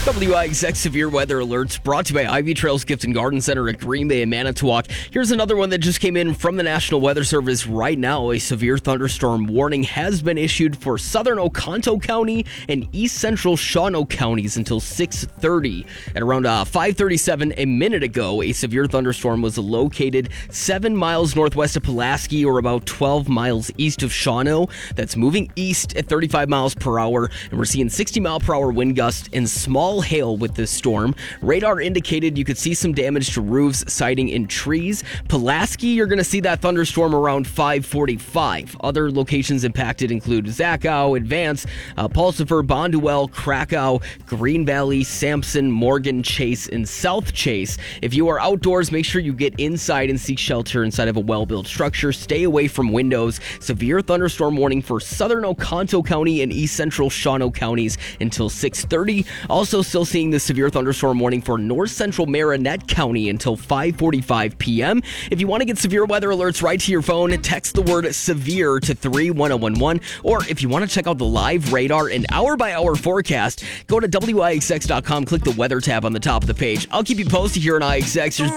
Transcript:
WIXX severe weather alerts brought to you by Ivy Trails Gift and Garden Center at Green Bay and Manitowoc. Here's another one that just came in from the National Weather Service right now. A severe thunderstorm warning has been issued for southern Oconto County and east central Shawano counties until 6:30. At around 5:37 a minute ago, a severe thunderstorm was located 7 miles northwest of Pulaski or about 12 miles east of Shawano. That's moving east at 35 miles per hour, and we're seeing 60 mile per hour wind gusts and small hail with this storm. Radar indicated you could see some damage to roofs, siding, and trees. Pulaski, you're going to see that thunderstorm around 5:45. Other locations impacted include Zachau, Advance, Pulsifer, Bonduel, Krakow, Green Valley, Sampson, Morgan, Chase, and South Chase. If you are outdoors, make sure you get inside and seek shelter inside of a well-built structure. Stay away from windows. Severe thunderstorm warning for southern Oconto County and east central Shawano counties until 6:30. Also still seeing the severe thunderstorm warning for north central Marinette County until 5:45 p.m. If you want to get severe weather alerts right to your phone, text the word severe to 31011. Or if you want to check out the live radar and hour-by-hour forecast, go to WIXX.com, click the weather tab on the top of the page. I'll keep you posted here on IXX.